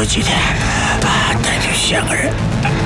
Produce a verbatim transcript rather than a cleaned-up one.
多几天啊，带着香儿